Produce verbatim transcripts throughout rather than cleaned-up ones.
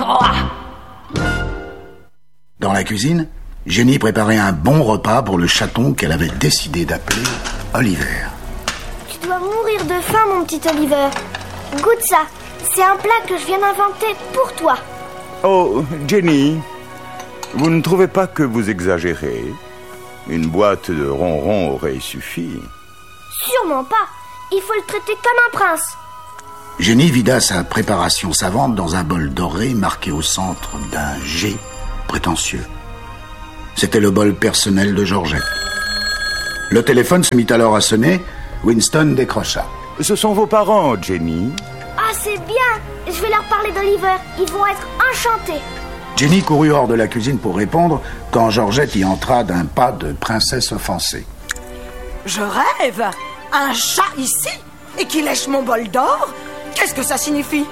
Dans la cuisine, Jenny préparait un bon repas pour le chaton qu'elle avait décidé d'appeler Oliver. Tu dois mourir de faim, mon petit Oliver. Goûte ça. C'est un plat que je viens d'inventer pour toi. Oh, Jenny, vous ne trouvez pas que vous exagérez? Une boîte de ronron aurait suffi. Sûrement pas. Il faut le traiter comme un prince. Jenny vida sa préparation savante dans un bol doré marqué au centre d'un G prétentieux. C'était le bol personnel de Georgette. Le téléphone se mit alors à sonner. Winston décrocha. Ce sont vos parents, Jenny. Ah, c'est bien. Je vais leur parler d'Oliver. Ils vont être enchantés. Jenny courut hors de la cuisine pour répondre quand Georgette y entra d'un pas de princesse offensée. Je rêve. Un chat ici et qui lèche mon bol d'or? Qu'est-ce que ça signifie?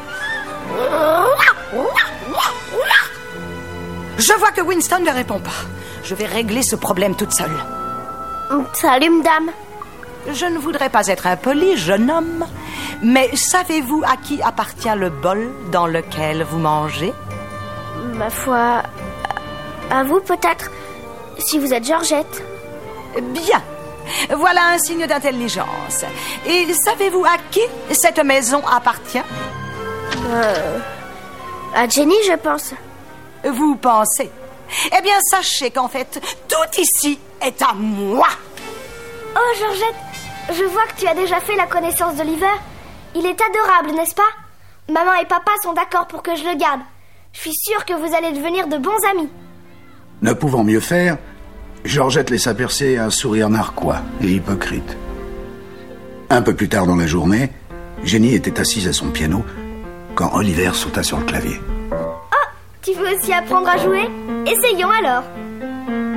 Je vois que Winston ne répond pas. Je vais régler ce problème toute seule. Salut, madame. Je ne voudrais pas être impoli, jeune homme, mais savez-vous à qui appartient le bol dans lequel vous mangez? Ma foi, à vous peut-être, si vous êtes Georgette. Bien. Voilà un signe d'intelligence. Et savez-vous à qui cette maison appartient? Euh, à Jenny, je pense. Vous pensez? Eh bien, sachez qu'en fait, tout ici est à moi. Oh, Georgette, je vois que tu as déjà fait la connaissance d'Oliver. Il est adorable, n'est-ce pas? Maman et papa sont d'accord pour que je le garde. Je suis sûre que vous allez devenir de bons amis. Ne pouvant mieux faire, Georgette laissa percer un sourire narquois et hypocrite. Un peu plus tard dans la journée, Jenny était assise à son piano quand Oliver sauta sur le clavier. Oh, tu veux aussi apprendre à jouer? Essayons alors.